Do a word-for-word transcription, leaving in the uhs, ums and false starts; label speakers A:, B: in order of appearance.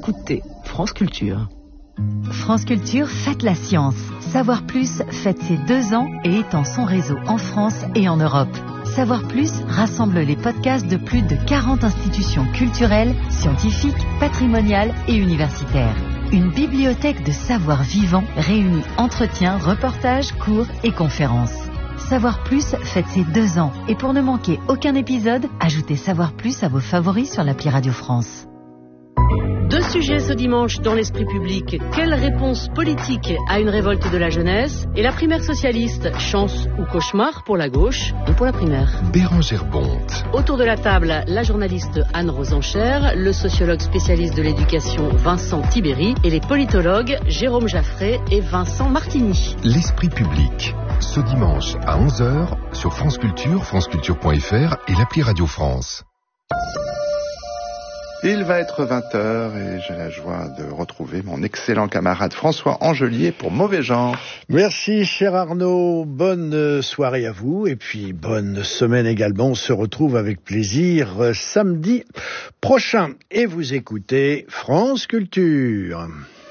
A: écoutez France Culture.
B: France Culture fête la science. Savoir Plus fête ses deux ans et étend son réseau en France et en Europe. Savoir Plus rassemble les podcasts de plus de quarante institutions culturelles, scientifiques, patrimoniales et universitaires. Une bibliothèque de savoir vivant réunit entretiens, reportages, cours et conférences. Savoir Plus fête ses deux ans et pour ne manquer aucun épisode, ajoutez Savoir Plus à vos favoris sur l'appli Radio France.
C: Deux sujets ce dimanche dans l'esprit public. Quelle réponse politique à une révolte de la jeunesse? Et la primaire socialiste, chance ou cauchemar pour la gauche et pour la primaire.
D: Bérengère Bonte.
C: Autour de la table, la journaliste Anne Rosencher, le sociologue spécialiste de l'éducation Vincent Tibéry et les politologues Jérôme Jaffray et Vincent Martini.
D: L'esprit public, ce dimanche à onze heures sur France Culture, franceculture point f r et l'appli Radio France.
E: Il va être vingt heures et j'ai la joie de retrouver mon excellent camarade François Angelier pour Mauvais Genre.
F: Merci cher Arnaud, bonne soirée à vous et puis bonne semaine également. On se retrouve avec plaisir samedi prochain et vous écoutez France Culture.